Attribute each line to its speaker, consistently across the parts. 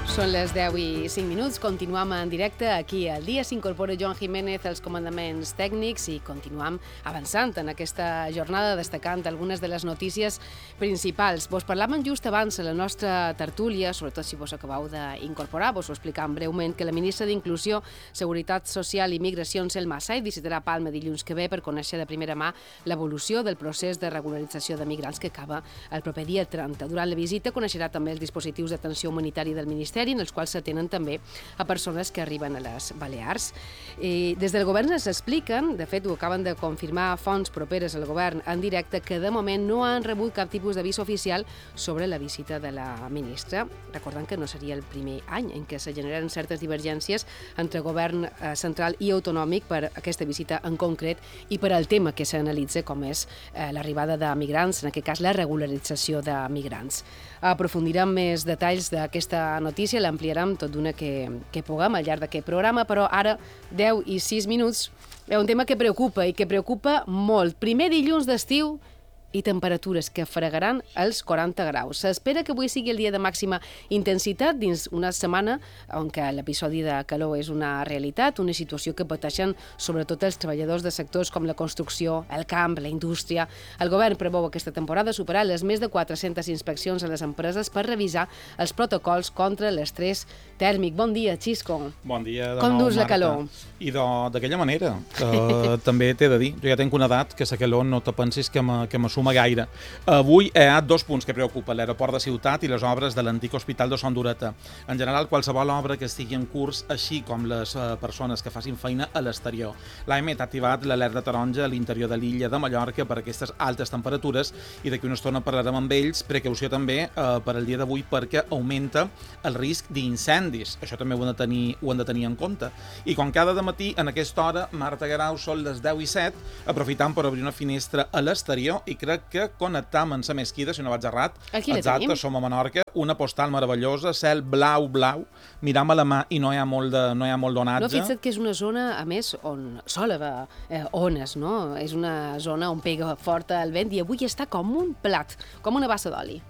Speaker 1: Són les 10 i 5 minuts, continuem en directe aquí al dia. S'incorpora Joan Jiménez als comandaments tècnics i continuem avançant en aquesta jornada, destacant algunes de les notícies principals. Vos parlàvem just abans a la nostra tertúlia, sobretot si vos acabeu d'incorporar, vos ho explicàvem breument, que la ministra d'Inclusió, Seguretat Social i Migracions, Selma Said, visitarà Palma dilluns que ve per conèixer de primera mà l'evolució del procés de regularització de migrants que acaba el proper dia 30. Durant la visita coneixerà també els dispositius d'atenció humanitària del Ministeri, en els quals s'atenen també a persones que arriben a les Balears. Des del govern s'expliquen, de fet ho acaben de confirmar fonts properes al govern en directe, que de moment no han rebut cap tipus d'avís oficial sobre la visita de la ministra, recordant que no seria el primer any en què se generen certes divergències entre govern central i autonòmic per aquesta visita en concret i per al tema que s'analitza, com és l'arribada de migrants, en aquest cas la regularització de migrants. Aprofundirem més detalls d'aquesta notícia, l'ampliarem tot d'una que puguem al llarg d'aquest programa, però ara, 10 i 6 minuts, és un tema que preocupa i que preocupa molt. Primer dilluns d'estiu i temperatures que fregaran els 40 graus. S'espera que avui sigui el dia de màxima intensitat dins una setmana on l'episodi de calor és una realitat, una situació que pateixen sobretot els treballadors de sectors com la construcció, el camp, la indústria. El govern preveu aquesta temporada superar les més de 400 inspeccions a les empreses per revisar els protocols contra l'estrès tèrmic. Bon dia, Xisco.
Speaker 2: Bon dia de nou,
Speaker 1: Com dus la
Speaker 2: Marta.
Speaker 1: calor?
Speaker 2: I d'aquella manera, també t'he de dir, jo ja tinc una edat que la calor no te pensis que me suma gaire. Avui hi ha dos punts que preocupen, l'aeroport de Ciutat i les obres de l'antic hospital de Son d'Ureta. En general, qualsevol obra que estigui en curs, així com les persones que facin feina a l'exterior. L'AEMET ha activat l'alerta taronja a l'interior de l'illa de Mallorca per aquestes altes temperatures i d'aquí una estona parlarem amb ells. Precaució també per al dia d'avui perquè augmenta el risc d'incendis. Això també ho han de tenir en compte. I com cada dematí, en aquesta hora, Marta Guerau, són les 10 i 7, aprofitant per obrir una finestra a l'exterior i crec que connectam amb la mesquida, si no vaig errat.
Speaker 1: Aquí la
Speaker 2: exacte,
Speaker 1: tenim.
Speaker 2: som a Menorca, una postal meravellosa, cel blau, miram a la mà i no hi ha molt d'onatge.
Speaker 1: No, fixa't que és una zona, a més, on sol haver ones, no? És una zona on pega forta el vent i avui està com un plat, com una bassa d'oli.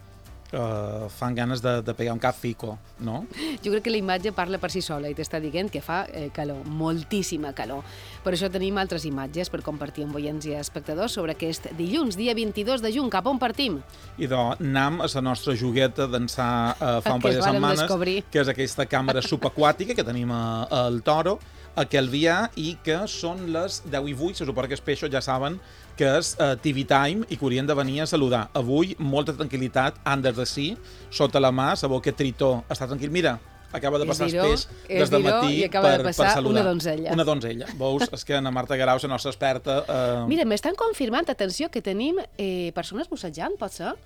Speaker 2: Fan ganes de pegar un cap fico, no?
Speaker 1: Jo crec que la imatge parla per si sola i t'està dient que fa calor, moltíssima calor. Per això tenim altres imatges per compartir amb oients i espectadors sobre aquest dilluns, dia 22 de juny. Cap on partim?
Speaker 2: I anam a la nostra jugueta d'ençà fa un parell de setmanes, que és aquesta càmera subaquàtica que tenim al Toro, a Calvià, i que són les 10 i 8, se suposa que els peixos ja saben que és TV Time i que haurien de venir a saludar. Avui, molta tranquil·litat, Anders de sí, sota la mà, sabeu que Tritó està tranquil. Mira, acaba de passar el peix des de matí per saludar.
Speaker 1: Una donzella.
Speaker 2: Una donzella. Veus? És que la Marta Guerau, la nostra experta...
Speaker 1: Mira, m'estan confirmant, atenció, que tenim persones bussejant, pot ser?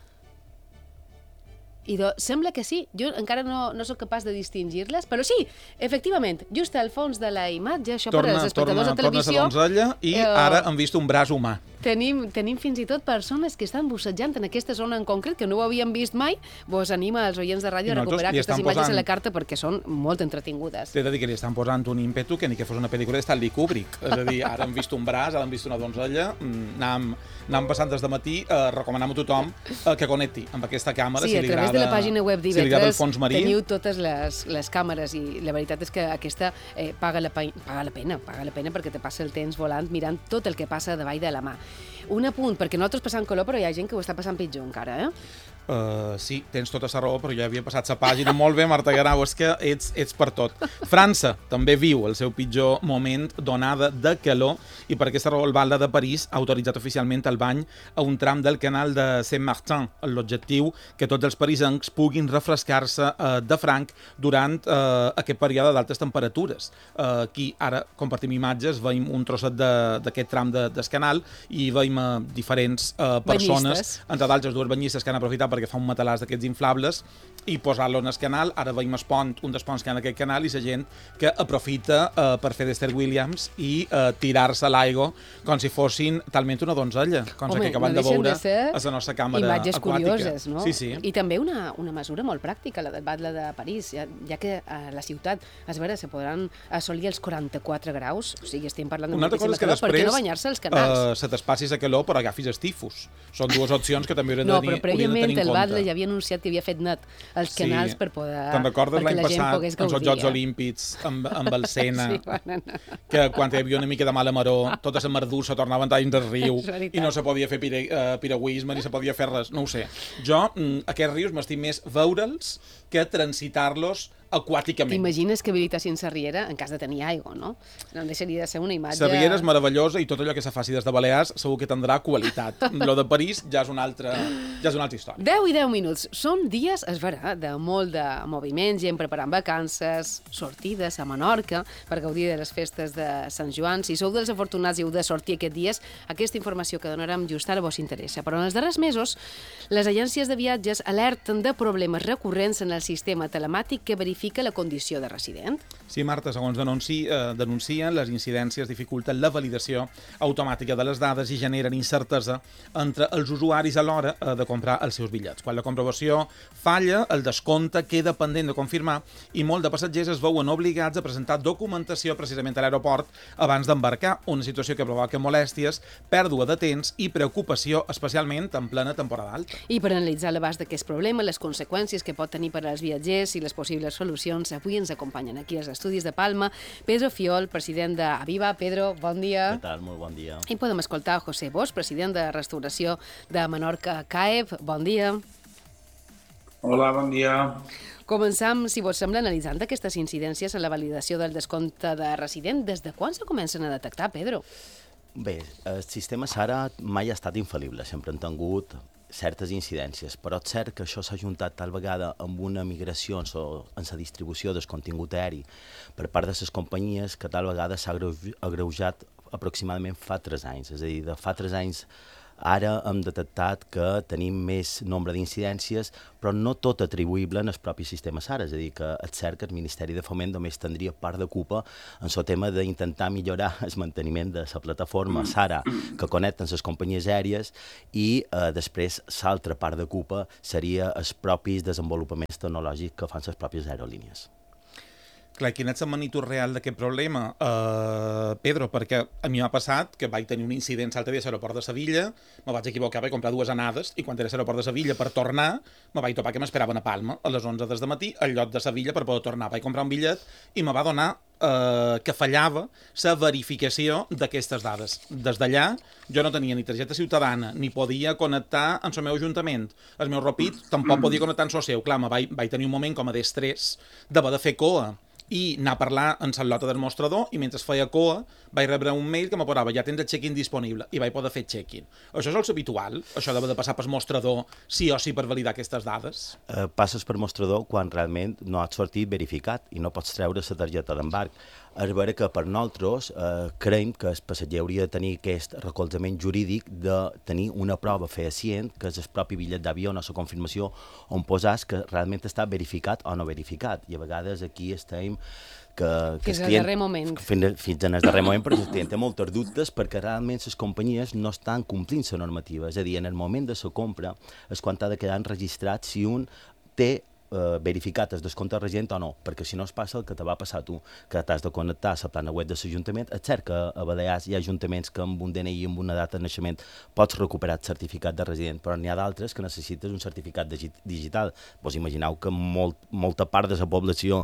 Speaker 1: I sembla que sí, jo encara no soc capaç de distingir-les, però sí, efectivament, just al fons de la imatge, això per als espectadors de televisió...
Speaker 2: Torna a donzella i ara hem vist un braç humà.
Speaker 1: Tenim fins i tot persones que estan bussejant en aquesta zona en concret, que no ho havíem vist mai. Vos anima als oients de ràdio a recuperar aquestes imatges a la carta perquè són molt entretingudes.
Speaker 2: T'he de dir que li estan posant un ímpetu que ni que fos una pel·lícula de Stanley Kubrick. És a dir, ara hem vist un braç, ara hem vist una donzella, anàvem passant des de matí, recomanem a tothom que connecti amb aquesta càmera.
Speaker 1: Sí, a través de la pàgina web d'IV3 teniu totes les càmeres i la veritat és que aquesta paga la pena perquè te passa el temps volant mirant tot el que passa davall de la mà. Un apunt, perquè nosaltres passam calor, però hi ha gent que ho està passant pitjor encara,
Speaker 2: Sí, tens tota la raó, però ja havia passat la pàgina. Molt bé, Marta Guerau, és que ets per tot. França també viu el seu pitjor moment d'onada de calor i per aquesta raó el Valde de París ha autoritzat oficialment el bany a un tram del canal de Saint-Martin, amb l'objectiu que tots els parisencs puguin refrescar-se de franc durant aquest període d'altes temperatures. Aquí ara compartim imatges, veiem un trosset d'aquest tram del canal i veiem diferents persones, entre d'altres dues banyistes que han aprofitat perquè fa un matalàs d'aquests inflables i posar-lo en el canal. Ara veiem el pont, un dels ponts que hi ha en aquest canal, i la gent que aprofita per fer d'Esther Williams i tirar-se a l'aigua com si fossin talment una donzella, com que acabem de veure a la nostra càmera
Speaker 1: imatges
Speaker 2: aquàtica.
Speaker 1: Curioses, no?
Speaker 2: Sí.
Speaker 1: I també una mesura molt pràctica, la del Batlle de París, ja que a la ciutat, a veure, se podran assolir els 44 graus, o sigui, estem parlant de moltíssima calor, per què no banyar-se als canals?
Speaker 2: Se t'espassis a calor però agafis el tifus. Són dues opcions que també haurien de tenir en compte.
Speaker 1: No, però prèviament el Batlle ja havia anunciat que havia fet net els canals per poder...
Speaker 2: Te'n recordes
Speaker 1: perquè
Speaker 2: l'any
Speaker 1: la gent
Speaker 2: passat,
Speaker 1: pogués
Speaker 2: en els
Speaker 1: gaudir,
Speaker 2: Jocs Olímpics, amb el Sena,
Speaker 1: Sí, bueno, no.
Speaker 2: que quan hi havia una mica de mala maror, tota la mardussa tornaven talls del riu
Speaker 1: És veritat.
Speaker 2: i no se podia fer piragüisme ni se podia fer res, no ho sé. Jo, aquests rius m'estic més veure'ls que transitar-los aquàticament.
Speaker 1: T'imagines que habilitassin la riera en cas de tenir aigua, no? No deixaria de ser una imatge...
Speaker 2: La riera és meravellosa i tot allò que se faci des de Balears segur que tindrà qualitat. Lo de París ja és una altra història.
Speaker 1: 10 i 10 minuts. Són dies, és vera, de molt de moviment, gent preparant vacances, sortides a Menorca per gaudir de les festes de Sant Joan. Si sou dels afortunats i heu de sortir aquests dies, aquesta informació que donarem just ara vos interessa. Però en els darrers mesos, les agències de viatges alerten de problemes recurrents en el sistema telemàtic que verifica la condició de resident.
Speaker 2: Sí, Marta, segons denuncien, les incidències dificulten la validació automàtica de les dades i generen incertesa entre els usuaris a l'hora de comprar els seus bitllets. Quan la comprovació falla, el descompte queda pendent de confirmar i molt de passatgers es veuen obligats a presentar documentació precisament a l'aeroport abans d'embarcar, una situació que provoca molèsties, pèrdua de temps i preocupació, especialment en plena temporada alta.
Speaker 1: I per analitzar l'abast d'aquest problema, les conseqüències que pot tenir per als viatgers i les possibles solucions, avui ens acompanyen aquí als estudis de Palma Pedro Fiol, president d'Aviva. Pedro, bon dia.
Speaker 3: Què tal? Molt bon dia.
Speaker 1: I podem escoltar José Bosch, president de Restauració de Menorca CAEP. Bon dia.
Speaker 4: Hola, bon dia.
Speaker 1: Començam, si vos sembla, analitzant aquestes incidències en la validació del descompte de resident. Des de quan se comencen a detectar, Pedro?
Speaker 3: Bé, el sistema SARA mai ha estat infal·lible, sempre han tingut certes incidències, però és cert que això s'ha juntat tal vegada amb una migració en la distribució del contingut aeri per part de les companyies que tal vegada s'ha agreujat aproximadament fa 3 anys. És a dir, de fa 3 anys ara hem detectat que tenim més nombre d'incidències, però no tot atribuïble en el propi sistema SARA. És a dir, que és cert que el Ministeri de Foment només tindria part de culpa en el tema d'intentar millorar el manteniment de la plataforma SARA que connecten les companyies aèries i després l'altra part de culpa seria els propis desenvolupaments tecnològics que fan les pròpies aerolínies.
Speaker 2: Clar, quina és la magnitud real d'aquest problema, Pedro? Perquè a mi m'ha passat que vaig tenir un incident l'altre dia a l'aeroport de Sevilla, me vaig equivocar, vaig comprar 2 anades, i quan era a l'aeroport de Sevilla per tornar, me vaig topar que m'esperaven a Palma a les 11 del matí, al lloc de Sevilla per poder tornar. Vaig comprar un bitllet i me va donar que fallava la verificació d'aquestes dades. Des d'allà, jo no tenia ni targeta ciutadana, ni podia connectar amb el meu ajuntament. El meu Rapid tampoc podia connectar amb el seu. Clar, vaig tenir un moment com a d'estrès d'haver de fer coa i anar a parlar en la lota del mostrador i mentre feia coa vaig rebre un mail que me posava ja tens el check-in disponible i vaig poder fer check-in. Això és el habitual? Això d'haver de passar per mostrador sí o sí per validar aquestes dades?
Speaker 3: Passes per mostrador quan realment no has sortit verificat i no pots treure la targeta d'embarc. És vera que per nosaltres creiem que el passatger hauria de tenir aquest recolzament jurídic de tenir una prova fehacient, que és el propi bitllet d'avió o la confirmació on posàs que realment està verificat o no verificat. I a vegades aquí estem
Speaker 1: fins al darrer moment.
Speaker 3: Fins al darrer moment, però el client té molts dubtes perquè realment les companyies no estan complint la normativa. És a dir, en el moment de la compra és quan ha de quedar enregistrat si un té verificat el descompte resident o no, perquè si no es passa el que te va passar a tu, que t'has de connectar a la plana web de l'Ajuntament. És cert que a Balears hi ha ajuntaments que amb un DNI i amb una data de naixement pots recuperar el certificat de resident, però n'hi ha d'altres que necessites un certificat digital. Vos imagineu que molta part de la població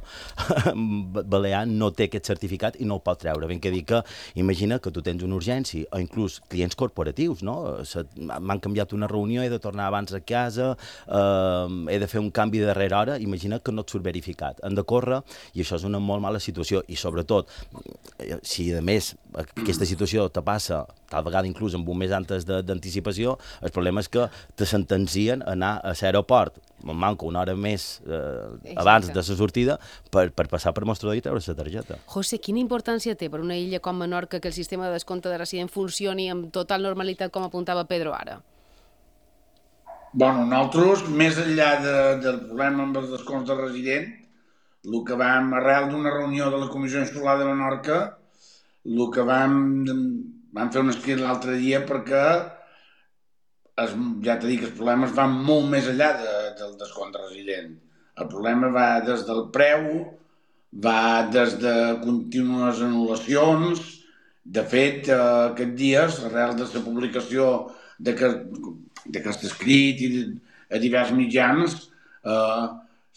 Speaker 3: balear no té aquest certificat i no el pot treure. Ben que dir que imagina que tu tens una urgència, o inclús clients corporatius, no? M'han canviat una reunió, he de tornar abans a casa, he de fer un canvi de darrere hora, imagina que no et surt verificat. Han de córrer i això és una molt mala situació i sobretot, si a més aquesta situació te passa tal vegada inclús amb un mes antes d'anticipació, el problema és que te sentencien a anar a l'aeroport, manca una hora més abans de la sortida per passar per mostrador i treure la targeta.
Speaker 1: José, quina importància té per una illa com Menorca que el sistema de descompte de resident funcioni amb total normalitat, com apuntava Pedro ara?
Speaker 4: Bueno, nosaltres, més enllà del problema amb els descomptes de resident, el que vam, arrel d'una reunió de la Comissió Insular de Menorca, el que vam fer un escrit l'altre dia perquè, ja t'he dit que els problemes van molt més enllà del descompte resident. El problema va des del preu, va des de contínues anul·lacions. De fet, aquests dies, arrel de la publicació d'aquest escrit i a diversos mitjans,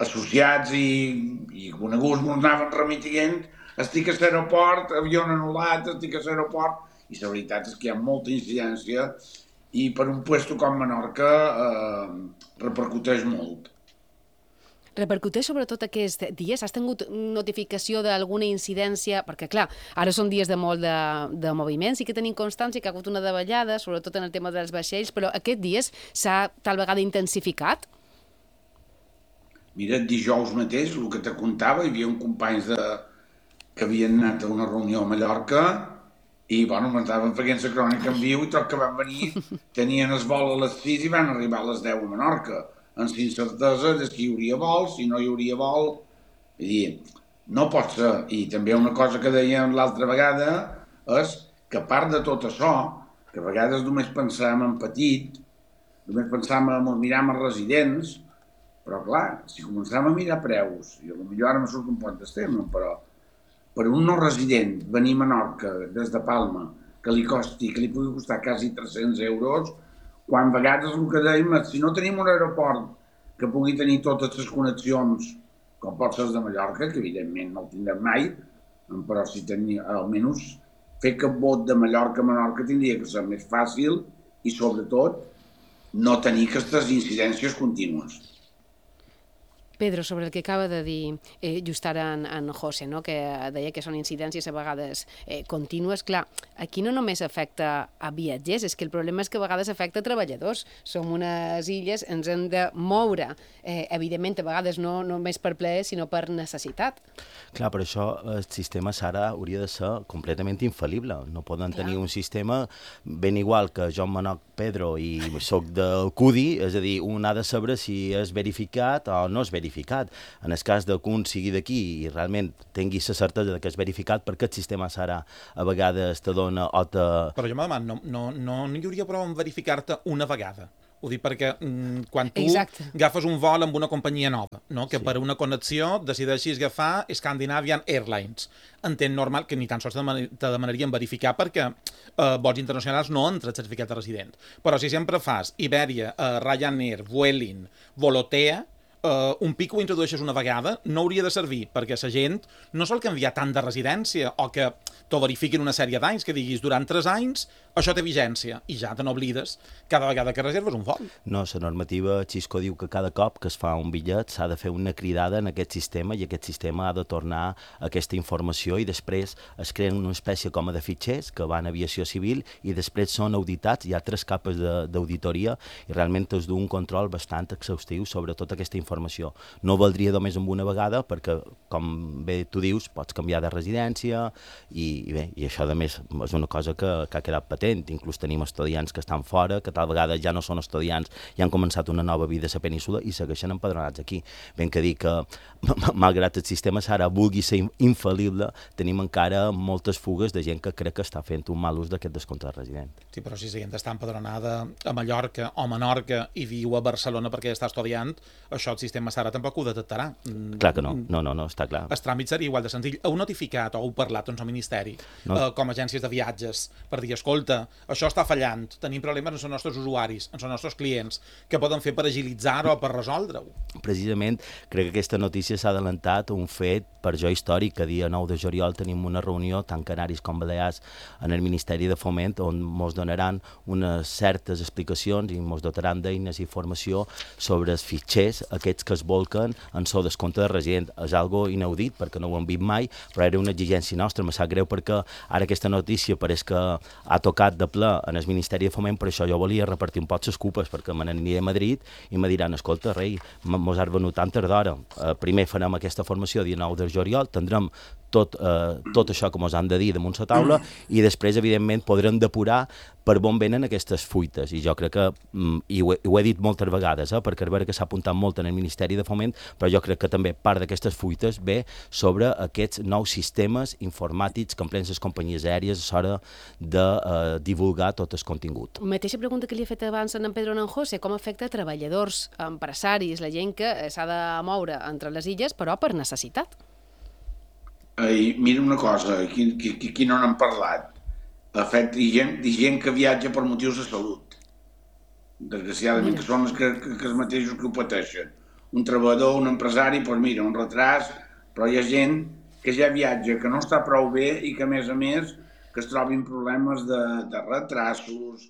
Speaker 4: associats i coneguts ens anaven remitint, estic a l'aeroport, avió anul·lat, estic a l'aeroport, i la veritat és que hi ha molta incidència i per un puesto com Menorca repercuteix molt.
Speaker 1: Repercuteix sobretot aquests dies? Has tingut notificació d'alguna incidència? Perquè, clar, ara són dies de molt de moviment, sí que tenim constància que ha hagut una davallada, sobretot en el tema dels vaixells, però aquests dies s'ha tal vegada intensificat?
Speaker 4: Mira, dijous mateix, el que te contava, hi havia un companys que havien anat a una reunió a Mallorca i, bueno, m'estaven fent la crònica en viu i tot que van venir, tenien el vol a les 6 i van arribar a les 10 a Menorca, amb incertesa de si hi hauria vol, si no hi hauria vol. És dir, no pot ser. I també una cosa que dèiem l'altra vegada és que a part de tot això, que a vegades només pensàvem en petit, només pensàvem en mirar els residents, però clar, si començàvem a mirar preus, i potser ara me surt un poc d'estem, però per un no resident venir a Menorca des de Palma, que li pugui costar quasi 300 euros, quan a vegades el que dèiem és si no tenim un aeroport que pugui tenir totes les connexions, com pot ser de Mallorca, que evidentment no el tindrem mai, però si tenia, almenys fer cap vot de Mallorca a Menorca tindria que ser més fàcil i sobretot no tenir aquestes incidències contínues.
Speaker 1: Pedro, sobre el que acaba de dir just ara en José, no? Que deia que són incidències a vegades contínues. Clar, aquí no només afecta a viatgers, és que el problema és que a vegades afecta a treballadors. Som unes illes, ens hem de moure, evidentment a vegades no només per plaer, sinó per necessitat.
Speaker 3: Clar, per això el sistema SARA hauria de ser completament infal·lible. No poden tenir un sistema ben igual que jo em menoc Pedro i soc del CUDI, és a dir, un ha de saber si és verificat o no és verificat. En el cas que un sigui d'aquí i realment tingui la certesa que és verificat, perquè el sistema SARA a vegades te dona o te...
Speaker 2: Però jo me demano, no hi hauria prou en verificar-te una vegada? Ho dic perquè quan tu agafes un vol amb una companyia nova, no? Que per una connexió decideixis agafar Scandinavian Airlines, entenc normal que ni tan sols te demanarien verificar perquè vols internacionals no entra el certificat de resident. Però si sempre fas Iberia, Ryanair, Vueling, Volotea, un pic ho introdueixes una vegada, no hauria de servir, perquè la gent no sol canviar tant de residència o que t'ho verifiquin una sèrie d'anys, que diguis durant 3 anys això té vigència, i ja te n'oblides cada vegada que reserves un vol.
Speaker 3: No, la normativa Xisco diu que cada cop que es fa un bitllet s'ha de fer una cridada en aquest sistema i aquest sistema ha de tornar aquesta informació i després es creen una espècie com de fitxers que van a aviació civil i després són auditats, hi ha 3 capes d'auditoria i realment es du un control bastant exhaustiu sobre tota aquesta informació. No valdria només amb una vegada perquè, com bé tu dius, pots canviar de residència i bé, i això a més és una cosa que ha quedat patent. Inclús tenim estudiants que estan fora, que tal vegada ja no són estudiants i han començat una nova vida a la península i segueixen empadronats aquí. Ben que dir que, malgrat el sistema SARA vulgui ser infal·lible, tenim encara moltes fugues de gent que crec que està fent un mal ús d'aquest descompte de resident.
Speaker 2: Sí, però si la gent està empadronada a Mallorca o Menorca i viu a Barcelona perquè està estudiant, això el sistema SARA tampoc ho detectarà.
Speaker 3: Clar que no, està clar.
Speaker 2: El tràmit seria igual de senzill. Heu notificat o heu parlat amb el Ministeri, com a agències de viatges, per dir, escolta, això està fallant, tenim problemes amb els nostres usuaris, amb els nostres clients, què poden fer per agilitzar-ho o per resoldre-ho?
Speaker 3: Precisament, crec que aquesta notícia s'ha adelantat un fet per jo històric, que dia 9 de juliol tenim una reunió, tant Canaris com Balears, en el Ministeri de Foment, on ens donaran unes certes explicacions i ens dotaran d'eines i informació sobre els fitxers, aquests que es volquen en el descompte de resident. És algo inaudit, perquè no ho hem vist mai, però era una exigència nostra. Me sap greu perquè ara aquesta notícia pareix que ha tocat de ple en el Ministeri de Foment, per això jo volia repartir un poc les culpes, perquè me n'aniré a Madrid i me diran, escolta, rei, mos has venut tan d'hora. Primer farem aquesta formació dia 9 de juliol, tindrem tot això que mos han de dir damunt la taula i després, evidentment, podrem depurar per on venen aquestes fuites. I jo crec que, i ho he dit moltes vegades, perquè a veure que s'ha apuntat molt en el Ministeri de Foment, però jo crec que també part d'aquestes fuites ve sobre aquests nous sistemes informàtics que emplen les companyies aèries a l'hora de divulgar tot el contingut.
Speaker 1: Mateixa pregunta que li he fet abans en Pedro o en José, com afecta a treballadors, empresaris, la gent que s'ha de moure entre les illes, però per necessitat?
Speaker 4: Mira una cosa, aquí no n'hem parlat. Hi ha gent que viatja per motius de salut, desgraciadament, que són els mateixos que ho pateixen. un treballador, un empresari, doncs mira, un retras, però hi ha gent que ja viatja, que no està prou bé i que, a més, que es trobin problemes de retrasos,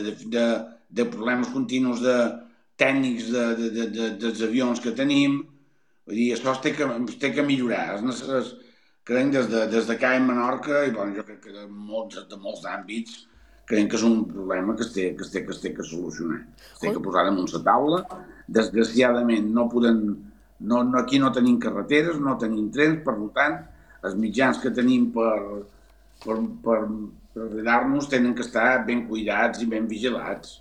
Speaker 4: de problemes continus tècnics dels avions que tenim. Vull dir, això es té que millorar. Creiem des de CAE Menorca, i jo crec que de molts àmbits, creiem que és un problema que es té que solucionar. Es té que posar damunt la taula. Desgraciadament aquí no tenim carreteres, no tenim trens, per tant, els mitjans que tenim per arreglar-nos tenen que estar ben cuidats i ben vigilats.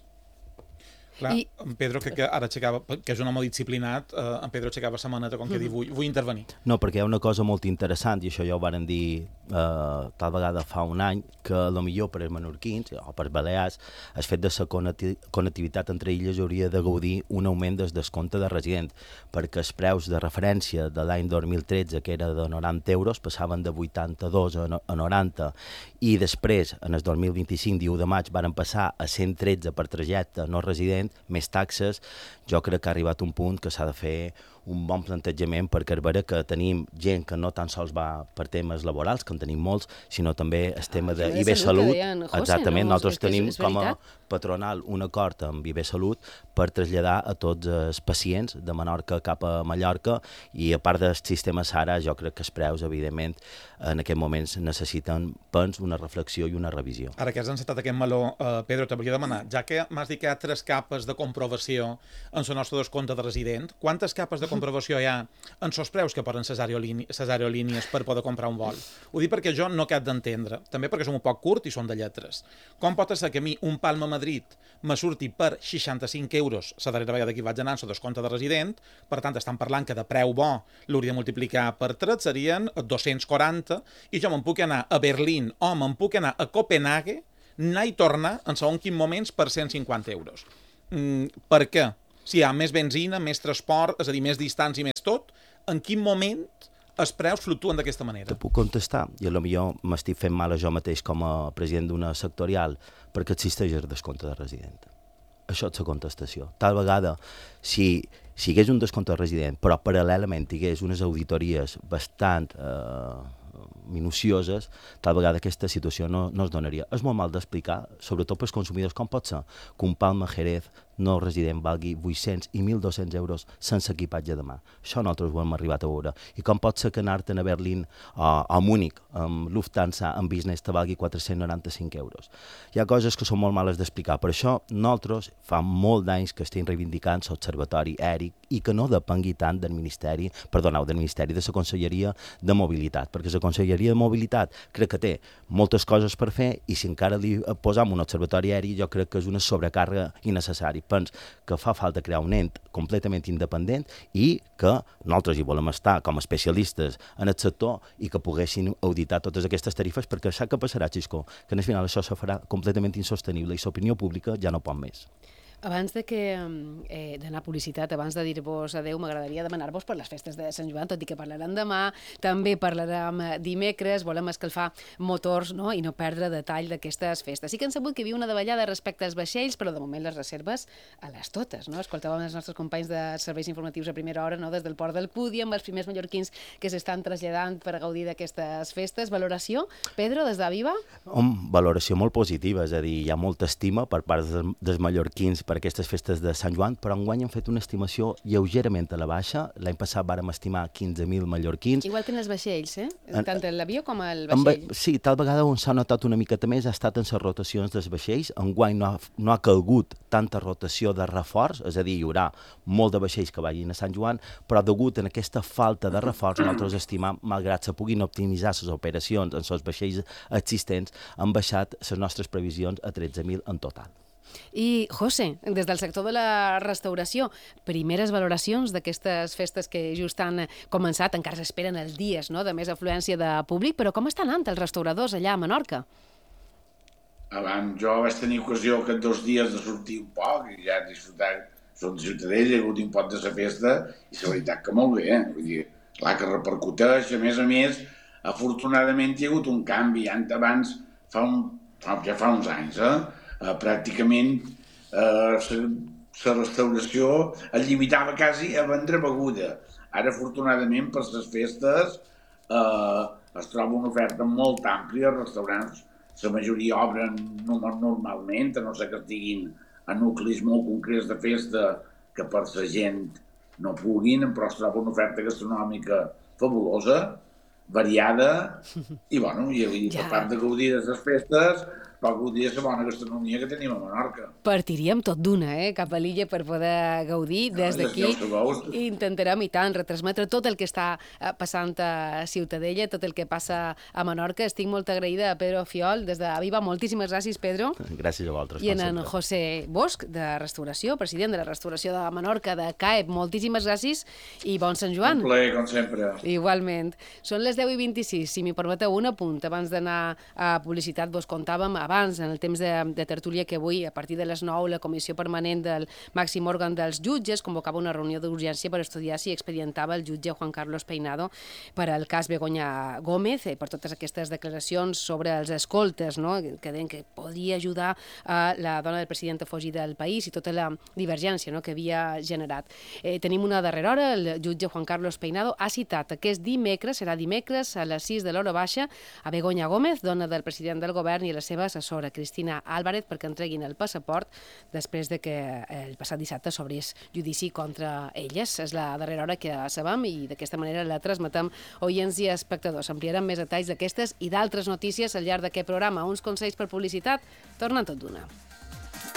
Speaker 2: Clar, en Pedro, crec que ara aixecava, que és un home disciplinat, en Pedro aixecava la maneta com que dir, vull intervenir.
Speaker 3: No, perquè hi ha una cosa molt interessant, i això ja ho varen dir tal vegada fa un any, que potser per els menorquins o per balears el fet de la connectivitat entre illes hauria de gaudir un augment del descompte de resident, perquè els preus de referència de l'any 2013, que era de 90 euros, passaven de 82 a 90, i després, en el 2025, 10 de maig, varen passar a 113 per trajecte no resident, més taxes. Jo crec que ha arribat un punt que s'ha de fer un bon plantejament, perquè és vera que tenim gent que no tan sols va per temes laborals, que en tenim molts, sinó també el tema d'IB Salut. Exactament, nosaltres tenim com a patronal un acord amb IB Salut per traslladar a tots els pacients de Menorca cap a Mallorca, i a part del sistema SARA, jo crec que els preus, evidentment, en aquests moments necessiten, penso, una reflexió i una revisió.
Speaker 2: Ara que has encetat aquest meló, Pedro, te volia demanar, ja que m'has dit que hi ha 3 capes de comprovació en el nostre descompte de resident, quantes capes de comprovació hi ha en els preus que poden les aerolínies per poder comprar un vol? Ho dic perquè jo no he d'entendre, també perquè som un poc curt i són de lletres. Com pot ser que a mi un Palma Madrid me surti per 65 euros la darrera vegada que hi vaig anar en el descompte de resident, per tant estan parlant que de preu bo l'hauria de multiplicar per 3, serien 240, i jo me'n puc anar a Berlín o me'n puc anar a Copenhague, anar i tornar en segons quins moments per 150 euros. Per què? Si hi ha més benzina, més transport, és a dir, més distància i més tot, en quin moment els preus fluctuen d'aquesta manera?
Speaker 3: Te puc contestar, i potser m'estic fent mal a jo mateix com a president d'una sectorial, perquè existeix el descompte de resident. Això és la contestació. Tal vegada, si hi hagués un descompte de resident, però paral·lelament hi hagués unes auditories bastant minucioses, tal vegada aquesta situació no es donaria. És molt mal d'explicar, sobretot pels consumidors, com pot ser que un Palma Jerez no resident valgui 800 i 1.200 euros sense equipatge de mà. Això nosaltres ho hem arribat a veure. I com pot ser que anar-te'n a Berlín o a Múnich amb Lufthansa en business te valgui 495 euros. Hi ha coses que són molt males d'explicar. Per això nosaltres fa molt d'anys que estem reivindicant l'Observatori Aeri i que no depengui tant del Ministeri de la Conselleria de Mobilitat, perquè la Conselleria de Mobilitat crec que té moltes coses per fer, i si encara li posam un observatori aeri jo crec que és una sobrecàrrega innecessària. Penso que fa falta crear un ent completament independent i que nosaltres hi volem estar com a especialistes en el sector i que poguessin auditar totes aquestes tarifes, perquè sap què passarà, Xisco? Que al final això se farà completament insostenible i l'opinió pública ja no pot més.
Speaker 1: Abans d'anar a publicitat, abans de dir-vos adeu, m'agradaria demanar-vos per les festes de Sant Joan, tot i que parlarem demà, també parlarem dimecres, volem escalfar motors, no? I no perdre detall d'aquestes festes. Sí que hem sabut que hi havia una davallada respecte als vaixells, però de moment les reserves a les totes, no? Escoltàvem els nostres companys de serveis informatius a primera hora, no? Des del port del Pudi, amb els primers mallorquins que s'estan traslladant per gaudir d'aquestes festes. Valoració, Pedro, des d'Aviva?
Speaker 3: Valoració molt positiva, és a dir, hi ha molta estima per part dels mallorquins per aquestes festes de Sant Joan, però enguany hem fet una estimació lleugerament a la baixa. L'any passat vàrem estimar 15.000 mallorquins.
Speaker 1: Igual que en els vaixells, tant l'avió com el vaixell.
Speaker 3: Sí, tal vegada on s'ha notat una miqueta més ha estat en les rotacions dels vaixells. Enguany no ha calgut tanta rotació de reforç, és a dir, hi haurà molt de vaixells que vagin a Sant Joan, però degut a aquesta falta de reforç, nosaltres estimam, malgrat se puguin optimitzar les operacions en els vaixells existents, han baixat les nostres previsions a 13.000 en total.
Speaker 1: I, José, des del sector de la restauració, primeres valoracions d'aquestes festes que just han començat, encara s'esperen els dies, no?, de més afluència de públic, però com estan anant els restauradors allà a Menorca?
Speaker 4: Abans jo vaig tenir ocasió aquests 2 dies de sortir un poc i ja disfrutar. Soc de Ciutadella, he hagut un pot de la festa i la veritat que molt bé, Vull dir, clar que repercuteix, a més, afortunadament hi ha hagut un canvi. Abans, ja fa uns anys, pràcticament la restauració es limitava quasi a vendre beguda. Ara, afortunadament, per les festes es troba una oferta molt àmplia. Els restaurants, la majoria obren normalment, a no ser que estiguin a nuclis molt concrets de festa que per la gent no puguin, però es troba una oferta gastronòmica fabulosa, variada, i bueno, a part de gaudir de les festes, per gaudir de la bona gastronomia que tenim a Menorca.
Speaker 1: Partiríem tot d'una, cap a l'illa per poder gaudir. Des d'aquí intentarem, i tant, retransmetre tot el que està passant a Ciutadella, tot el que passa a Menorca. Estic molt agraïda a Pedro Fiol, des de Aviva. Moltíssimes gràcies, Pedro.
Speaker 3: Gràcies a vosaltres.
Speaker 1: I en José Bosch, de Restauració, president de la Restauració de Menorca, de CAEP. Moltíssimes gràcies i bon Sant Joan.
Speaker 4: Un plaer, com sempre.
Speaker 1: Igualment. Són les 10:26. Si m'hi permeteu un apunt, abans d'anar a publicitat, vos contàvem abans, en el temps de tertúlia, que avui, a partir de les 9, la Comissió Permanent del Màxim Òrgan dels Jutges convocava una reunió d'urgència per estudiar si expedientava el jutge Juan Carlos Peinado per al cas Begoña Gómez, per totes aquestes declaracions sobre els escoltes, no? Que deien que podria ajudar a la dona del president a fugir del país i tota la divergència, no?, que havia generat. Tenim una darrera hora. El jutge Juan Carlos Peinado ha citat aquest dimecres, serà dimecres a les 6 de l'hora baixa, a Begoña Gómez, dona del president del govern, i a la seva assessora, Cristina Álvarez, perquè entreguin el passaport després de que el passat dissabte s'obrís judici contra elles. És la darrera hora que sabem i d'aquesta manera la transmetem oients i espectadors. Ampliarem més detalls d'aquestes i d'altres notícies al llarg d'aquest programa. Uns consells per publicitat tornen tot d'una.